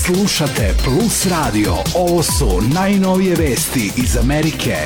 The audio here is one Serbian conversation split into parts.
Slušate Plus Radio. Ovo su najnovije vesti iz Amerike.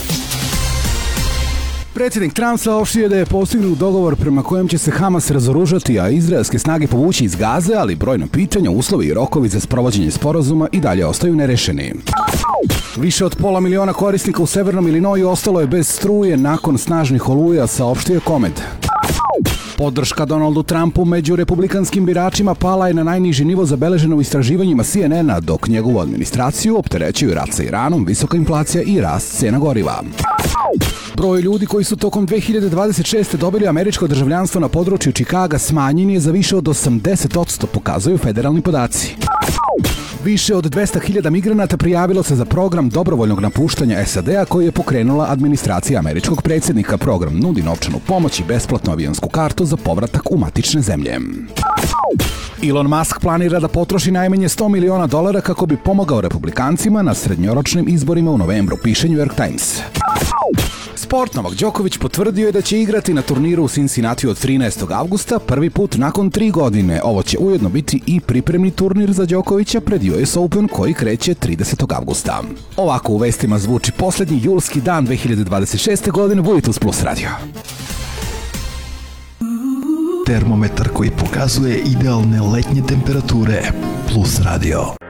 Predsjednik Trump saopštio da je postignut dogovor prema kojem će se Hamas razoružati, a izraelske snage povući iz Gaze, ali brojna pitanja, uslovi i rokovi za sprovođenje sporazuma i dalje ostaju nerešeni. Više od 500.000 korisnika u severnom Illinoisu ostalo je bez struje nakon snažnih oluja, saopštio je Komed. Podrška Donaldu Trumpu među republikanskim biračima pala je na najniži nivo zabeleženo u istraživanjima CNN-a, dok njegovu administraciju opterećuju rat sa Iranom, visoka inflacija i rast cena goriva. Broj ljudi koji su tokom 2026. dobili američko državljanstvo na području Čikaga smanjen je za više od 80%, pokazuju federalni podaci. Više od 200.000 migranata prijavilo se za program dobrovoljnog napuštanja SAD-a koji je pokrenula administracija američkog predsjednika. Program nudi novčanu pomoć i besplatnu avionsku kartu za povratak u matične zemlje. Elon Musk planira da potroši najmanje $100 miliona kako bi pomogao republikancima na srednjoročnim izborima u novembru, piše New York Times. Sport. Novak Đoković potvrdio je da će igrati na turniru u Cincinnatiju od 13. avgusta, prvi put nakon 3 godine. Ovo će ujedno biti i pripremni turnir za Đokovića pred US Open koji kreće 30. avgusta. Ovako u vestima zvuči posljednji julski dan 2026. godine. Budite uz Plus Radio. Termometar koji pokazuje idealne letnje temperature. Plus Radio.